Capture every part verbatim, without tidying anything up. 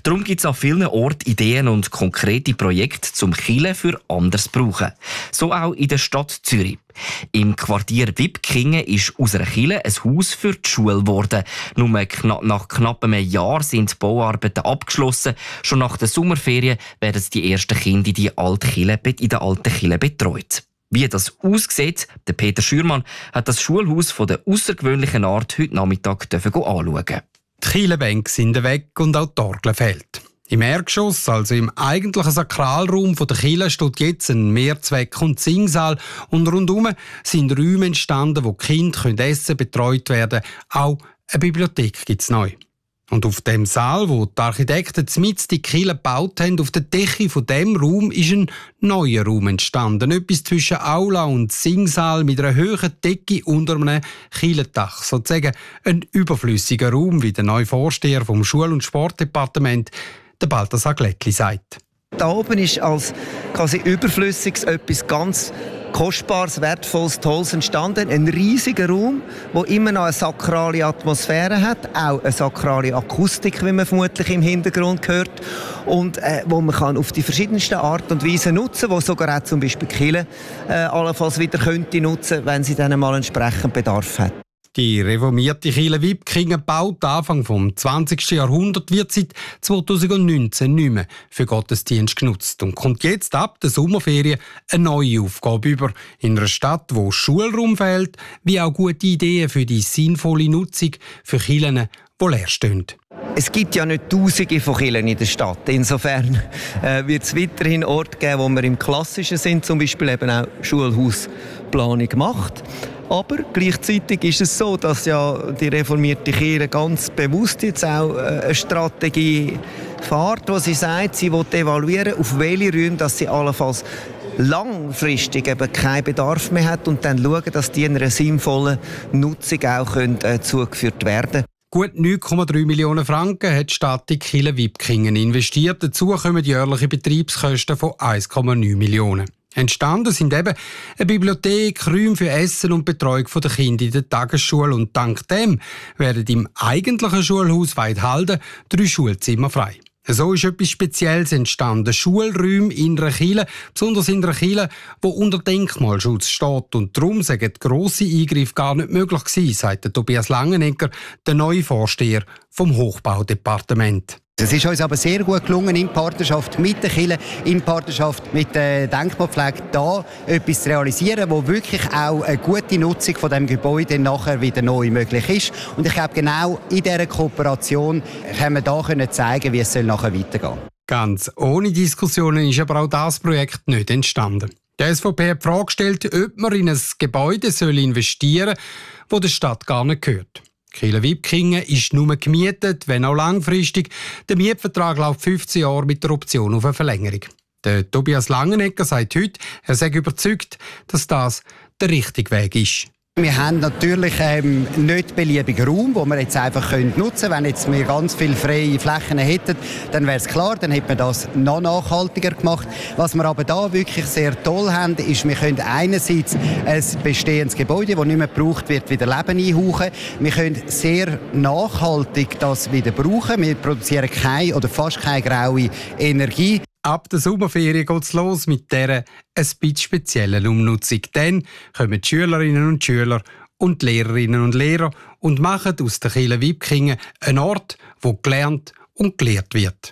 Darum gibt es an vielen Orten Ideen und konkrete Projekte zum Kirche für anders zu brauchen. So auch in der Stadt Zürich. Im Quartier Wipkingen ist aus einer Kirche ein Haus für die Schule geworden. Nur kna- nach knapp einem Jahr sind die Bauarbeiten abgeschlossen. Schon nach der Sommerferien werden die ersten Kinder in, die alte Kirche, in der alten Kirche betreut. Wie das aussieht, der Peter Schürmann hat das Schulhaus von der außergewöhnlichen Art heute Nachmittag anschauen. Die Kirchenbänke sind weg und auch die Orgel fehlt. Im Erdgeschoss, also im eigentlichen Sakralraum der Kirche, steht jetzt ein Mehrzweck- und Singsaal und rundum sind Räume entstanden, wo die Kinder essen können, betreut werden. Auch eine Bibliothek gibt es neu. Und auf dem Saal, wo die Architekten mitten die Kirche gebaut haben, auf der Decke von dem Raum ist ein neuer Raum entstanden. Etwas zwischen Aula und Singsaal mit einer hohen Decke unter einem Kirchendach. Sozusagen ein überflüssiger Raum, wie der neue Vorsteher vom Schul- und Sportdepartement, der Balthasar Glättli, sagt. Da oben ist als quasi überflüssiges etwas ganz Kostbares, Wertvolles, Tolles entstanden. Ein riesiger Raum, der immer noch eine sakrale Atmosphäre hat, auch eine sakrale Akustik, wie man vermutlich im Hintergrund hört, und äh, wo man kann auf die verschiedensten Art und Weise nutzen, wo sogar auch zum Beispiel die Kirche äh, allenfalls wieder könnte nutzen, wenn sie dann mal entsprechend Bedarf hat. Die reformierte Kirche Wipkingen, gebaut Anfang des zwanzigsten Jahrhunderts, wird seit zweitausendneunzehn nicht mehr für Gottesdienst genutzt und kommt jetzt ab der Sommerferien eine neue Aufgabe über. In einer Stadt, wo Schulraum fehlt, wie auch gute Ideen für die sinnvolle Nutzung für Kirchen, die leer stehen. Es gibt ja nicht Tausende von Kirchen in der Stadt. Insofern äh, wird es weiterhin Orte geben, wo wir im Klassischen sind, zum Beispiel eben auch Schulhausplanung macht. Aber gleichzeitig ist es so, dass ja die reformierte Kirche ganz bewusst jetzt auch eine Strategie fährt, wo sie sagt, sie will evaluieren, auf welche Räume dass sie allenfalls langfristig eben keinen Bedarf mehr hat und dann schauen, dass die in einer sinnvollen Nutzung auch können, äh, zugeführt werden können. Gut neun Komma drei Millionen Franken hat die Stadt in die Kirche Wipkingen investiert. Dazu kommen jährliche Betriebskosten von eins Komma neun Millionen. Entstanden sind eben eine Bibliothek, Räume für Essen und Betreuung der Kinder in der Tagesschule. Und dank dem werden im eigentlichen Schulhaus Weidhalden drei Schulzimmer frei. So ist etwas Spezielles entstanden. Schulräume in einer Kirche, besonders in einer Kirche, die unter Denkmalschutz steht. Und darum sagen grosse Eingriffe gar nicht möglich gewesen, sagt Tobias Langenegger, der neue Vorsteher vom Hochbaudepartement. Es ist uns aber sehr gut gelungen, in Partnerschaft mit der Kirche, in Partnerschaft mit der Denkmalpflege, da etwas zu realisieren, wo wirklich auch eine gute Nutzung von dem Gebäude nachher wieder neu möglich ist. Und ich glaube, genau in dieser Kooperation können wir da können zeigen, wie es nachher weitergehen soll. Ganz ohne Diskussionen ist aber auch das Projekt nicht entstanden. Die S V P hat die Frage gestellt, ob man in ein Gebäude investieren soll, das der Stadt gar nicht gehört. Kirche Wipkingen ist nur gemietet, wenn auch langfristig. Der Mietvertrag läuft fünfzehn Jahre mit der Option auf eine Verlängerung. Der Tobias Langenegger sagt heute, er sei überzeugt, dass das der richtige Weg ist. Wir haben natürlich ähm, nicht beliebigen Raum, den wir jetzt einfach nutzen können. Wenn jetzt wir ganz viele freie Flächen hätten, dann wäre es klar, dann hätte man das noch nachhaltiger gemacht. Was wir aber da wirklich sehr toll haben, ist, wir können einerseits ein bestehendes Gebäude, das nicht mehr gebraucht wird, wieder Leben einhauchen. Wir können sehr nachhaltig das wieder brauchen. Wir produzieren keine oder fast keine graue Energie. Ab der Sommerferien geht es los mit dieser ein bisschen speziellen Umnutzung. Dann kommen die Schülerinnen und Schüler und die Lehrerinnen und Lehrer und machen aus der Kirche Wipkingen einen Ort, wo gelernt und gelehrt wird.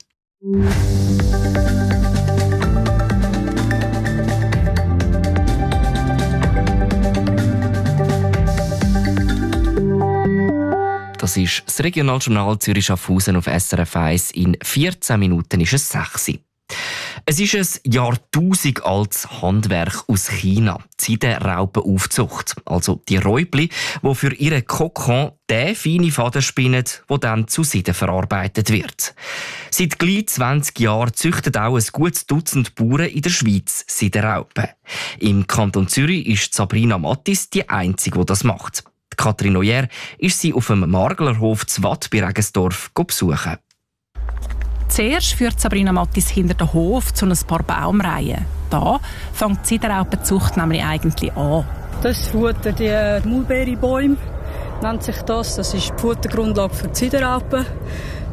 Das ist das Regionaljournal Zürich-Schaffhausen auf S R F eins. In vierzehn Minuten ist es sechs. Es ist ein jahrtausendaltes Handwerk aus China, die Seidenraupenaufzucht. Also die Räubli, die für ihren Kokon den feinen Faden spinnen, der dann zu Seide verarbeitet wird. Seit gleich zwanzig Jahren züchten auch ein gutes Dutzend Bauern in der Schweiz Seidenraupen. Im Kanton Zürich ist Sabrina Mattis die Einzige, die das macht. Katrin Neuer ist sie auf dem Marglerhof zu Watt bei Regensdorf besuchen. Zuerst führt Sabrina Mattis hinter den Hof zu ein paar Baumreihen. Da fängt die Seidenraupenzucht nämlich eigentlich an. Das ist Futter, die Mulberry-Bäume nennt sich das. Das ist die Futtergrundlage für die Seidenraupen.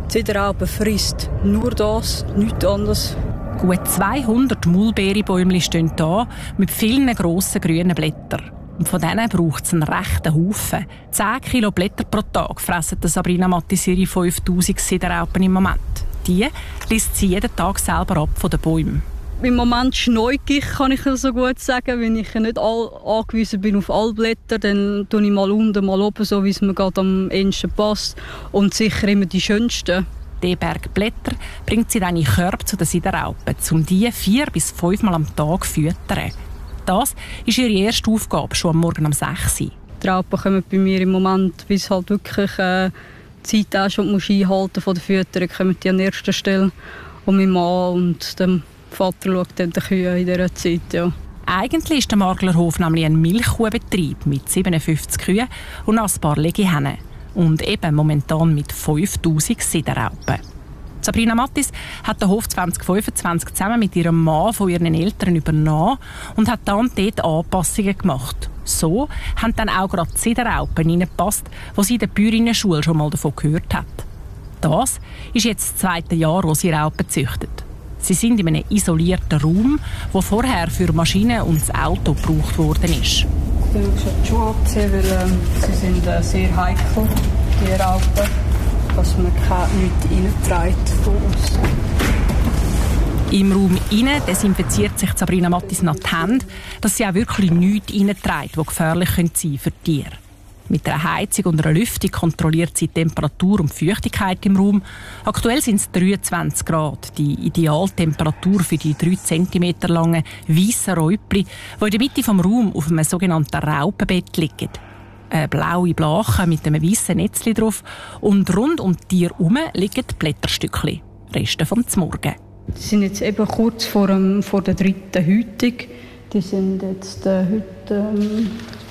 Die Sideralpe frisst nur das, nichts anderes. Gut zweihundert Mulbeerenbäume stehen hier mit vielen grossen grünen Blättern. Und von denen braucht es einen rechten Haufen. zehn Kilo Blätter pro Tag fressen Sabrina Mattis ihre fünftausend Sideralpen im Moment. Die liest sie jeden Tag selber ab von den Bäumen. Im Moment schneue ich, kann ich so gut sagen. Wenn ich nicht all angewiesen bin auf alle Blätter, dann tue ich mal unten, mal oben, so wie es mir gerade am ehesten passt. Und sicher immer die schönsten. Die Bergblätter bringt sie dann in Körbe zu den Sideralpen, um die vier bis fünfmal am Tag zu füttern. Das ist ihre erste Aufgabe, schon am Morgen um sechs Uhr. Die Raupen kommen bei mir im Moment, bis halt wirklich äh, die Zeit ist, die du einhalten von der Fütterung, kommen die an erster Stelle. Und mein Mann und der Vater schaut dann die Kühe in dieser Zeit. Ja. Eigentlich ist der Marglerhof nämlich ein Milchkuhbetrieb mit siebenundfünfzig Kühen und ein paar Legehennen. Und eben momentan mit fünftausend Sideralpen. Sabrina Mattis hat den Hof zwanzig fünfundzwanzig zusammen mit ihrem Mann von ihren Eltern übernommen und hat dann dort Anpassungen gemacht. So haben dann auch gerade die Sideralpen reingepasst, wo sie in der Bäuerinnenschule schon mal davon gehört hat. Das ist jetzt das zweite Jahr, wo sie Raupen züchtet. Sie sind in einem isolierten Raum, der vorher für Maschinen und das Auto gebraucht worden ist. Ich habe schon die Schuhe abziehen, weil ähm, sie sind äh, sehr heikel, die Raupen, dass man nichts reinträgt von uns. Im Raum innen desinfiziert sich Sabrina Mattis noch die Hände, dass sie auch wirklich nichts reinträgt, was gefährlich sein könnte für Tiere. Mit einer Heizung und einer Lüftung kontrolliert sie die Temperatur und die Feuchtigkeit im Raum. Aktuell sind es dreiundzwanzig Grad, die Idealtemperatur für die drei Zentimeter langen weißen Räupli, die in der Mitte des Raums auf einem sogenannten Raupenbett liegen. Eine blaue Blache mit einem weißen Netzli drauf und rund um die Tiere herum liegen Blätterstückchen, Reste vom Zmorgen. Die sind jetzt eben kurz vor, dem, vor der dritten Häutung. Die sind jetzt äh, heute... Ähm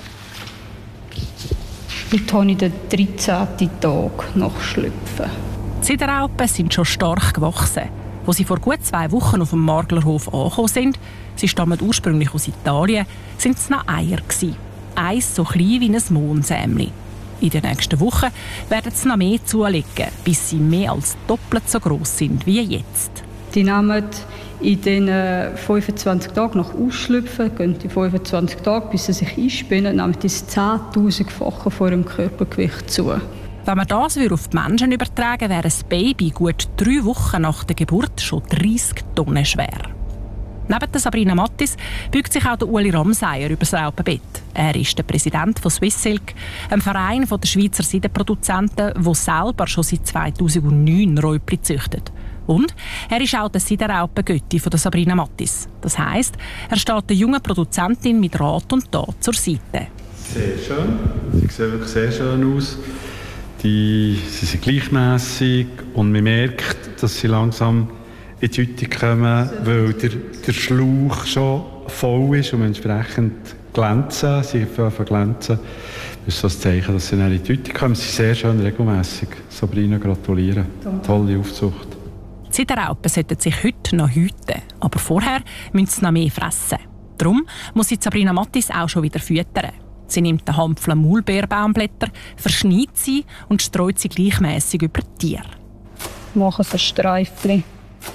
Heute habe ich den dreizehnten Tag nach Schlüpfen. Die Sideralpen sind schon stark gewachsen. Als sie vor gut zwei Wochen auf dem Marglerhof angekommen sind, sie stammen ursprünglich aus Italien, sind es noch Eier gewesen. Eins so klein wie ein Mohnsämli. In den nächsten Wochen werden sie noch mehr zulegen, bis sie mehr als doppelt so gross sind wie jetzt. Die nehmen in den fünfundzwanzig Tagen nach Ausschlüpfen, gehen die fünfundzwanzig Tage, bis sie sich einspinnen, nehmen das zehntausendfache von ihrem Körpergewicht zu. Wenn man das auf die Menschen übertragen, wäre ein Baby gut drei Wochen nach der Geburt schon dreissig Tonnen schwer. Neben der Sabrina Mattis beugt sich auch der Uli Ramseyer über das Raupenbett. Er ist der Präsident von Swissilk, einem Verein der Schweizer Seidenproduzenten, der selber schon seit zweitausendneun Räupli züchtet. Und er ist auch der Sideralpengötti von Sabrina Mattis. Das heisst, er steht der jungen Produzentin mit Rat und Tat zur Seite. Sehr schön. Sie sehen wirklich sehr schön aus. Die, sie sind gleichmässig und man merkt, dass sie langsam in die Hütte kommen, weil der, der Schlauch schon voll ist und entsprechend glänzen. Sie fangen glänzen. Das ist so ein Zeichen, dass sie in die Hütte kommen. Sie sind sehr schön regelmässig. Sabrina, gratulieren. Tolle Aufzucht. Die Sideralpen sollten sich heute noch hüten, aber vorher müssen sie noch mehr fressen. Darum muss sie Sabrina Mattis auch schon wieder füttern. Sie nimmt den Hampfel Maulbeerbaumblätter, verschneidet sie und streut sie gleichmässig über die Tiere. Ich mache so Streifchen.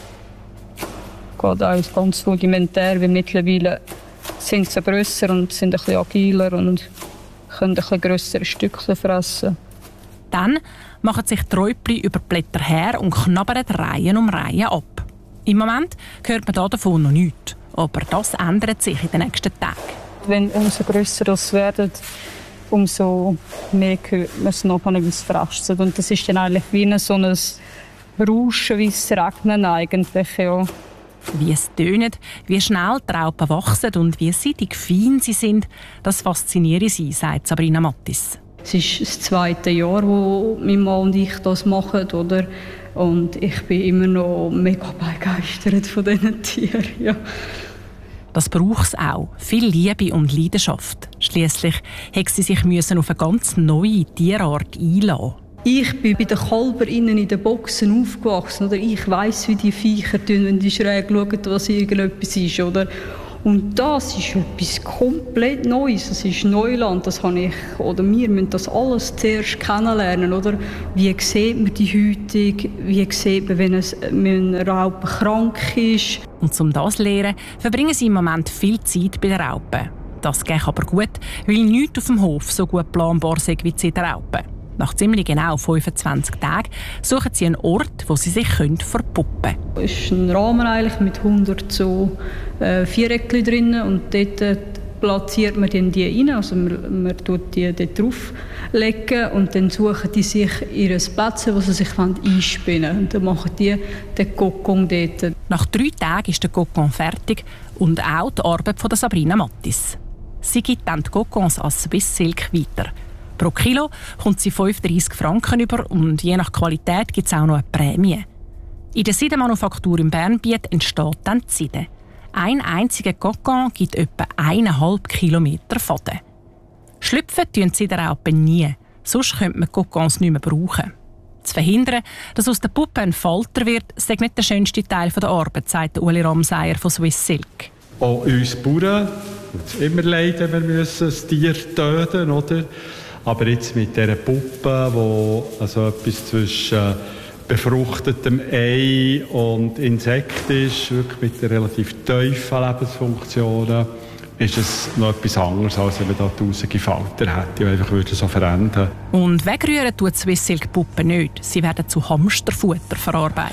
Geht auch ganz rudimentär, weil mittlerweile sind sie grösser und sind ein bisschen agiler und können ein bisschen grössere Stückchen fressen. Dann machen sich die Räupli über die Blätter her und knabbern Reihen um Reihen ab. Im Moment hört man davon noch nichts, aber das ändert sich in den nächsten Tagen. Wenn umso grösser es werden, umso mehr hört man es noch, wie es fressen. Und das ist dann eigentlich wie so ein Rauschen, wie es regnen eigentlich. Ja. Wie es tönt, wie schnell die Raupen wachsen und wie seidig fein sie sind, das fasziniert sie, sagt Sabrina Mattis. Es ist das zweite Jahr, wo mein Mann und ich das machen, oder? Und ich bin immer noch mega begeistert von diesen Tieren. Ja. Das braucht es auch. Viel Liebe und Leidenschaft. Schliesslich musste sie sich auf eine ganz neue Tierart einlassen. Ich bin bei den Kälbern innen in den Boxen aufgewachsen. Oder? Ich weiss, wie die Viecher tun, wenn die schräg schauen, was irgendetwas ist. Oder? Und das ist etwas komplett Neues. Das ist Neuland. Das habe ich, oder wir müssen das alles zuerst kennenlernen. Oder? Wie sieht man die Häutung? Wie sieht man, wenn, es, wenn eine Raupe krank ist? Und um das zu lernen, verbringen sie im Moment viel Zeit bei den Raupen. Das geht aber gut, weil nichts auf dem Hof so gut planbar ist wie die Raupen. Nach ziemlich genau fünfundzwanzig Tagen suchen sie einen Ort, wo sie sich verpuppen können. Es ist ein Rahmen eigentlich mit hundert so äh, Viereckchen drin und dort äh, platziert man dann die rein. Also man, man tut die dort drauflegen und dann suchen die sich ihr Plätzchen, wo sie sich einspinnen wollen. Und dann machen die den Kokon dort. Nach drei Tagen ist der Kokon fertig und auch die Arbeit von Sabrina Mattis. Sie gibt dann die Kokons als Swiss Silk weiter. Pro Kilo kommt sie fünfunddreissig Franken über und je nach Qualität gibt es auch noch eine Prämie. In der Seidenmanufaktur im Bernbiet entsteht dann die Seide. Ein einziger Kokon gibt etwa eineinhalb Kilometer Faden. Schlüpfen tun die Seidenraupen nie, sonst könnte man Kokons nicht mehr brauchen. Zu verhindern, dass aus der Puppe ein Falter wird, ist nicht der schönste Teil der Arbeit, sagt Uli Ramseyer von Swiss Silk. Auch uns Bauern tut es immer leid, wenn wir das Tier töten müssen. Aber jetzt mit dieser Puppe, die also etwas zwischen befruchtetem Ei und Insekt ist, wirklich mit relativ tiefen Lebensfunktionen, ist es noch etwas anderes, als wenn man da tausende Falter hätte, die einfach so verenden. Und wegrühren tut die Swiss Silk Puppen nicht. Sie werden zu Hamsterfutter verarbeitet.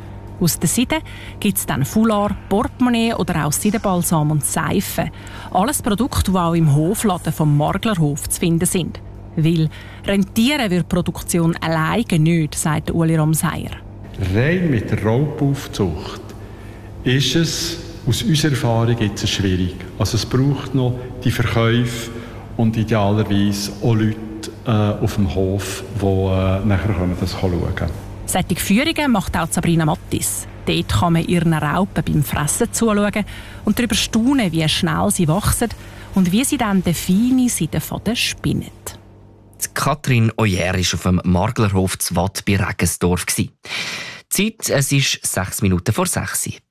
Aus der Seide gibt es dann Foulard, Portemonnaie oder auch Seidenbalsam und Seife. Alles Produkte, die auch im Hofladen vom Marglerhof zu finden sind. Weil rentieren wird die Produktion alleine nicht, sagt Uli Ramseyer. Rein mit der Raupaufzucht ist es aus unserer Erfahrung jetzt schwierig. Also es braucht noch die Verkäufe und idealerweise auch Leute äh, auf dem Hof, die äh, nachher das schauen können. Solche Führungen macht auch Sabrina Mattis. Dort kann man ihren Raupen beim Fressen zuschauen und darüber staunen, wie schnell sie wachsen und wie sie dann den feinen Seidenfaden spinnen. Katrin Oyer war auf dem Marglerhof zu Watt bei Regensdorf. Die Zeit, es ist sechs Minuten vor sechs.